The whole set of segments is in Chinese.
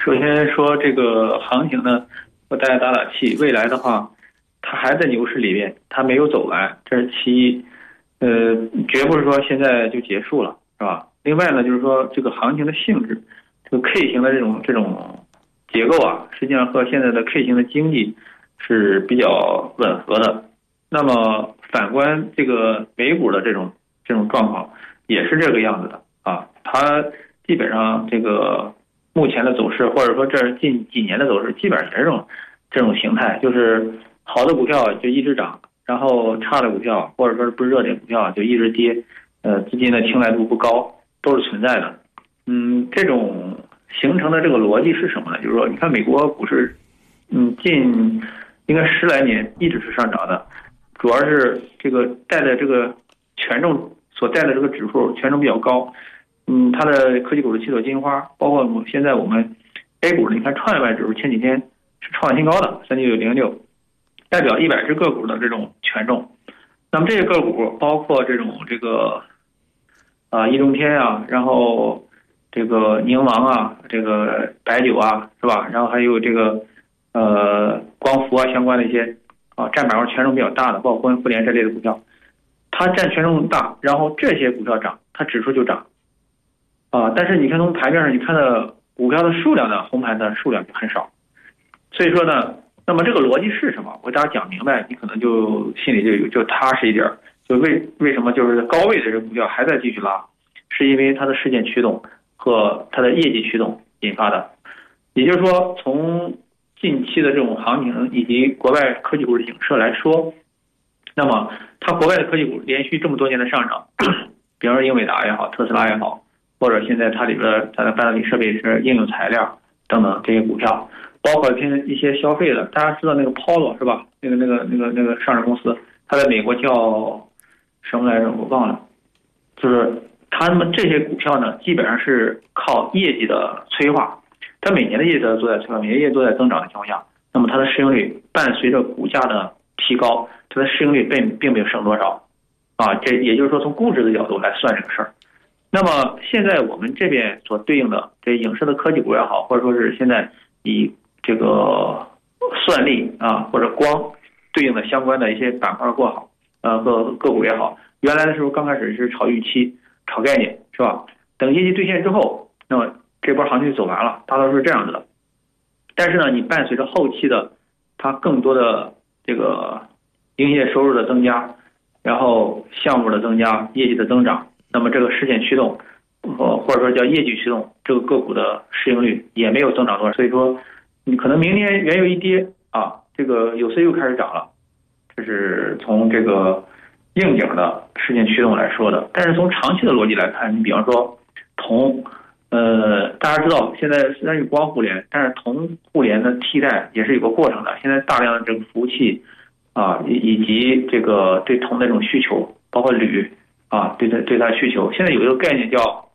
首先说这个行情呢，和大家打打气，未来的话，它还在牛市里边，它没有走完，这是其一。绝不是说现在就结束了，是吧？另外呢，就是说这个行情的性质，这个 K 型的这种结构啊，实际上和现在的 K 型的经济是比较吻合的。那么反观这个美股的这种状况，也是这个样子的啊。它基本上这个目前的走势，或者说这近几年的走势，基本上也是这种形态，就是好的股票就一直涨。然后差的股票或者说是不是热点股票就一直跌，资金的青睐度不高，都是存在的。这种形成的这个逻辑是什么呢？就是说，你看美国股市，近应该10来年一直是上涨的，主要是这个带的这个权重所带的这个指数权重比较高。它的科技股的七朵金花，包括现在我们 A 股，你看创业板指数前几天是创新高的39606。代表100只个股的这种权重，那么这些个股包括这个易中天啊，然后这个宁王啊，这个白酒啊，是吧？然后还有这个光伏啊相关的一些占板块权重比较大的，包括光伏联这类的股票，它占权重大，然后这些股票涨，它指数就涨但是你看从盘面上，你看到股票的数量呢，红盘的数量就很少，所以说呢。那么这个逻辑是什么？我给大家讲明白，你可能就心里就踏实一点。就为什么就是高位的这个股票还在继续拉，是因为它的事件驱动和它的业绩驱动引发的。也就是说，从近期的这种行情以及国外科技股的影射来说，那么它国外的科技股连续这么多年的上涨，比方说英伟达也好，特斯拉也好，或者现在它里边它的半导体设备是应用材料等等这些股票。包括一些消费的，大家知道那个 Polo 是吧？那个上市公司，它在美国叫什么来着？我忘了。就是他们这些股票呢，基本上是靠业绩的催化，它每年的业绩都在催化，每年业绩都在增长的情况下，那么它的市盈率伴随着股价的提高，它的市盈率并没有升多少这也就是说从估值的角度来算这个事儿。那么现在我们这边所对应的这影视的科技股也好，或者说是现在以这个算力或者光对应的相关的一些板块过好，和个股也好，原来的时候刚开始是炒预期、炒概念，是吧？等业绩兑现之后，那么这波行情就走完了，大多数是这样子的。但是呢，你伴随着后期的它更多的这个营业收入的增加，然后项目的增加、业绩的增长，那么这个事件驱动，或者说叫业绩驱动，这个个股的市盈率也没有增长多少，所以说。你可能明年原油一跌这个有色又开始涨了，这是从这个应景的事件驱动来说的。但是从长期的逻辑来看，你比方说铜，大家知道现在虽然有光互联，但是铜互联的替代也是有个过程的。现在大量的这个服务器以及这个对铜的这种需求，包括铝对它需求，现在有一个概念叫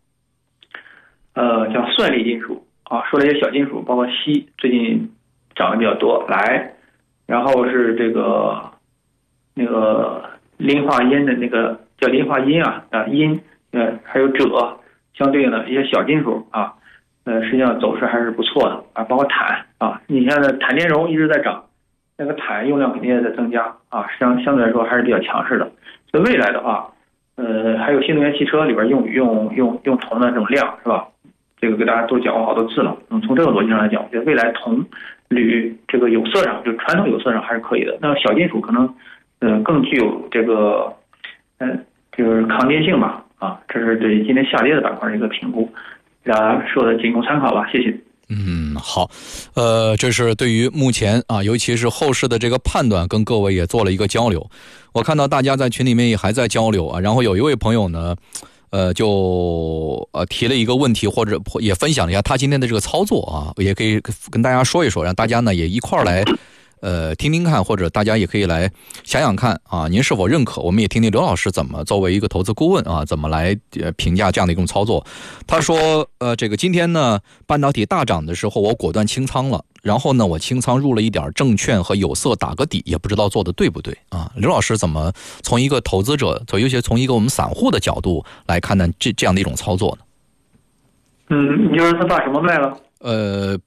算力金属。说了一些小金属，包括锡，最近涨得比较多。然后是这个那个磷化铟的那个叫磷化铟铟，还有锗，相对应的一些小金属实际上走势还是不错的包括钽你看钽电容一直在涨，那个钽用量肯定也在增加相对来说还是比较强势的。所以未来的话，还有新能源汽车里边用铜的这种量是吧？这个给大家都讲过好多次了。从这个逻辑上来讲，我觉得未来铜、铝这个有色上，就传统有色上还是可以的。那么小金属可能，更具有这个，就是抗跌性吧。这是对今天下跌的板块的一个评估，大家说的仅供参考吧。谢谢。 好，这是对于目前尤其是后市的这个判断，跟各位也做了一个交流。我看到大家在群里面也还在交流然后有一位朋友呢。就提了一个问题，或者也分享了一下他今天的这个操作也可以跟大家说一说，让大家呢也一块来听听看，或者大家也可以来想想看您是否认可。我们也听听刘老师怎么作为一个投资顾问怎么来评价这样的一种操作。他说这个今天呢半导体大涨的时候，我果断清仓了，然后呢我清仓入了一点证券和有色打个底，也不知道做的对不对刘老师怎么从一个投资者，尤其从一个我们散户的角度来看呢这样的一种操作呢？ 你就是他把什么卖了？